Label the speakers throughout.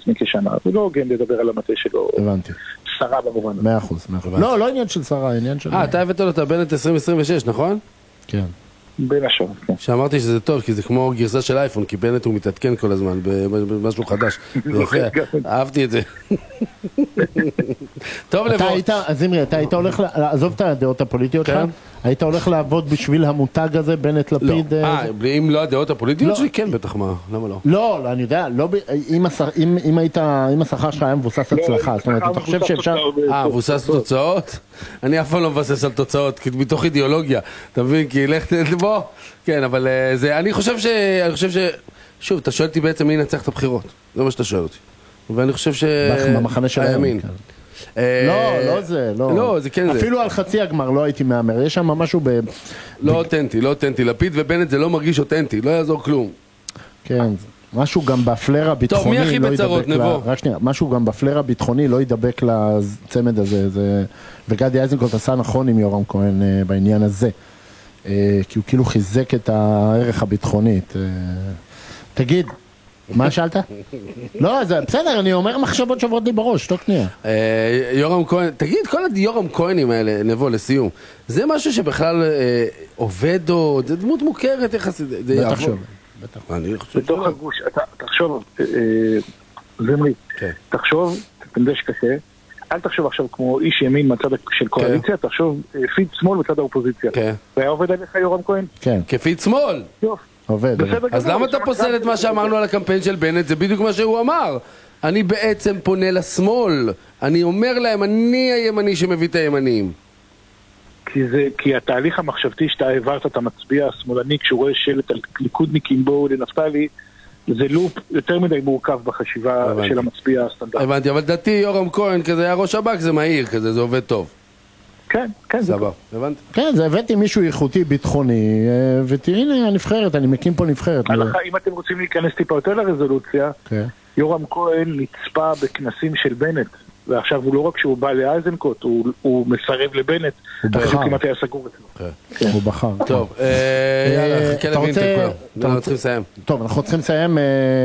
Speaker 1: לפני כשנה, זה לא הוגן לדבר על המטה שלו.
Speaker 2: הבנתי.
Speaker 1: שרה במובן.
Speaker 2: 100%. לא עניין של שרה, עניין של...
Speaker 3: אתה הבאת לו את בנט 2026, נכון?
Speaker 2: כן.
Speaker 1: בין השאר, כן.
Speaker 3: שאמרתי שזה טוב, כי זה כמו גרסה של אייפון, כי בנט הוא מתעדכן כל הזמן במשהו חדש. יפה, אהבתי את זה. טוב לבוא.
Speaker 2: זמרי, אתה היית הולך, עזוב את הדעות הפוליטיות שלך, היית הולך לעבוד בשביל המותג הזה, בנט לפיד?
Speaker 3: אם לא הדעות הפוליטיות שלי, כן בטח, מה? למה לא?
Speaker 2: לא, אני יודע, אם השכר שלך היה מבוסס הצלחה, זאת אומרת, אתה חושב שאפשר...
Speaker 3: מבוסס תוצאות? אני אף פעם לא מבסס על תוצאות, מתוך אידיאולוגיה, אתה מבין? כי לך בוא, כן, אבל זה, אני חושב ש... שוב, אתה שואל אותי בעצם מי ינצח את הבחירות, זה מה שאתה שואל אותי. ואני חושב ש...
Speaker 2: במחנה של הימין. לא זה, לא.
Speaker 3: לא, זה כן זה.
Speaker 2: אפילו על חצי הגמר לא הייתי מאמר, יש שם משהו
Speaker 3: לא אותנטי, לפיד ובנט זה לא מרגיש אותנטי, לא יעזור כלום.
Speaker 2: כן, משהו גם בפלר הביטחוני...
Speaker 3: טוב, מי הכי בצרות, נבוא?
Speaker 2: רק שנייה, משהו גם בפלר הביטחוני לא ידבק לצמד הזה, וגדי איזנקוט עשה נכון עם יורם כהן בעניין הזה, כי הוא כאילו חיזק את הערך הביטחונית. תגיד, מה שאלת? לא, זה בסדר, אני אומר מחשבות שעוברות לי בראש, תוך קנייה.
Speaker 3: יורם כהן, תגיד, כל היורם כהנים האלה, נבוא לסיום, זה משהו שבכלל עובד או, זה דמות מוכרת יחסית, זה
Speaker 2: בטח שוב.
Speaker 1: בתוך הגוש, תחשוב, זמרי, תחשוב, תנדש קשה, אל תחשוב עכשיו כמו איש ימין מצד של קואליציה, תחשוב פיד שמאל מצד האופוזיציה. והיה עובד עליך יורם כהן?
Speaker 2: כן.
Speaker 3: כפיד שמאל?
Speaker 2: עובד.
Speaker 3: אז למה אתה פוסל את מה שאמרנו על הקמפיין של בנט? זה בדיוק מה שהוא אמר. אני בעצם פונה לשמאל, אני אומר להם, אני הימני שמביא את הימנים.
Speaker 1: כי התהליך המחשבתי שאתה העברת את המצביע השמאלני כשהוא רואה שלט על ליכודניקים בו לנפתלי, זה לופ יותר מדי מורכב בחשיבה של המצביע הסטנדרט.
Speaker 3: הבנתי, אבל דעתי יורם כהן כזה היה ראש הבק, זה מהיר כזה, זה עובד טוב.
Speaker 1: כן, זה
Speaker 3: סבבה, הבנת?
Speaker 2: כן, זה הבאתי מישהו איכותי ביטחוני, ותראיני הנבחרת, אני מקים פה נבחרת.
Speaker 1: אם אתם רוצים להיכנס טיפה יותר לרזולוציה, יורם כהן נצפה בכנסים של בנט, ועכשיו הוא לא רק שהוא בא לאייזנקוט, הוא מסרב לבנט, הוא כמעט היה סגור אצלו.
Speaker 2: הוא בחר.
Speaker 3: טוב, אנחנו צריכים לסיים.
Speaker 2: טוב, אנחנו צריכים לסיים,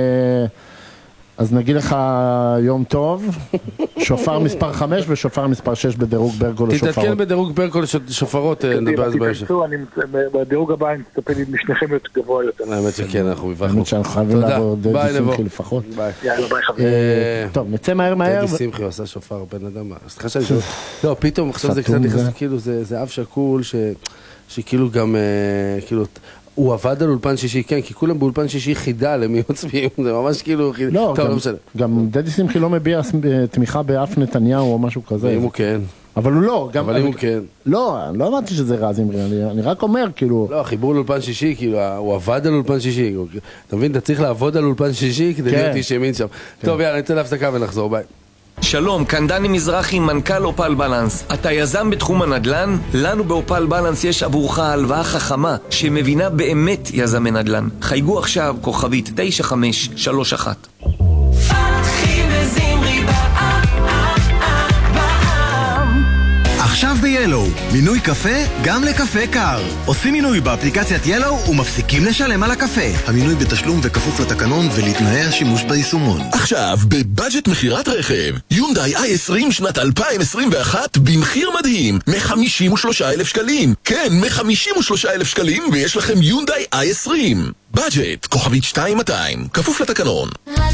Speaker 2: אז נגיד לך יום טוב, שופר מספר 5 ושופר מספר 6 בדירוג ברקו לשופרות.
Speaker 3: תתעדכן בדירוג ברקו לשופרות, נדבר על זה בהמשך.
Speaker 1: בדירוג הבא אני מצפה לי משניכם להיות גבוה יותר.
Speaker 3: האמת שכן, אנחנו מבחנו.
Speaker 2: האמת שאנחנו חייבים לעבור דדי שמחי לפחות.
Speaker 1: יאללה, ביי חברים.
Speaker 2: טוב, נצא מהר.
Speaker 3: דדי שמחי הוא עשה שופר בן אדם. סליחה שאני שואל. לא, פתאום עכשיו זה קצת נכנס, כאילו זה אב שקול שכאילו גם, כאילו... הוא עבד על אולפן שישי, כן, כי כולם באולפן שישי חידה למי מצביעים, זה ממש כאילו...
Speaker 2: לא, גם דדי שמחי לא מביע תמיכה באף נתניהו או משהו כזה.
Speaker 3: אם הוא כן.
Speaker 2: אבל הוא לא.
Speaker 3: אבל אם הוא כן.
Speaker 2: לא, אני לא אמרתי שזה רע זמרי, אני רק אומר, כאילו...
Speaker 3: לא, החיבור לאולפן שישי, כאילו, הוא עבד על אולפן שישי. אתה מבין, אתה צריך לעבוד על אולפן שישי כדי להיות איש ימין שם. טוב, יאללה, נצא להפסקה ונחזור, ביי.
Speaker 4: שלום, כאן דני מזרחי, מנכ"ל אופל בלנס. אתה יזם בתחום הנדל"ן? לנו באופל בלנס יש עבורך הלוואה חכמה שמבינה באמת יזמי נדל"ן. חייגו עכשיו כוכבית 9531. פתחי וזמרי
Speaker 5: עכשיו ב-Yellow, מינוי קפה גם לקפה קר. עושים מינוי באפליקציית Yellow ומפסיקים לשלם על הקפה. המינוי בתשלום וכפוף לתקנון ולתנאי השימוש ביישומון.
Speaker 6: עכשיו, בבאג'ט מחירת רכב, יונדאי i20 שנת 2021 במחיר מדהים, מ-53,000 שקלים. כן, מ-53,000 שקלים, ויש לכם יונדאי i20. באג'ט, כוכבית 2200, כפוף לתקנון.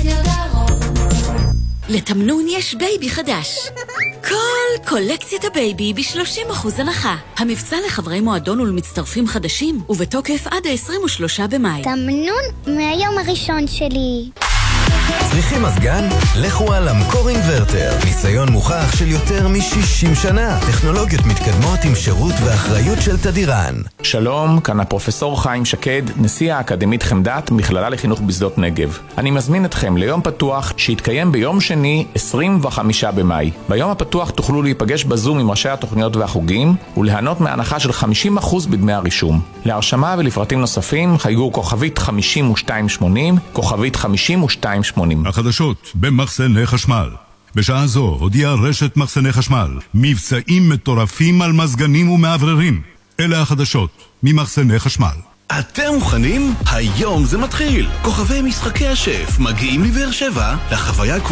Speaker 7: לתמנון יש בייבי חדש. כל קולקציית הבייבי ב-30% הנחה. המבצע לחברי מועדון ולמצטרפים חדשים, ובתוקף עד ה-23 במאי.
Speaker 8: תמנון מהיום הראשון שלי.
Speaker 5: צריכים מזגן? לכו על המקור אינברטר. ניסיון מוכח של יותר מ-60 שנה. טכנולוגיות מתקדמות עם שירות ואחריות של תדירן.
Speaker 9: שלום, כאן הפרופסור חיים שקד, נשיא האקדמית חמדת, מכללה לחינוך בשדות נגב. אני מזמין אתכם ליום פתוח שיתקיים ביום שני, 25 במאי. ביום הפתוח תוכלו להיפגש בזום עם ראשי התוכניות והחוגים, וליהנות מהנחה של 50% בדמי הרישום. להרשמה ולפרטים נוספים, חייגו כוכבית 5280, כוכבית 5280.
Speaker 10: החדשות במחסני חשמל. בשעה זו הודיעה רשת מחסני חשמל מבצעים מטורפים על מזגנים ומעבררים. אלה החדשות ממחסני חשמל.
Speaker 5: אתם מוכנים? היום זה מתחיל. כוכבי משחקי השף מגיעים לבאר שבע לחוויה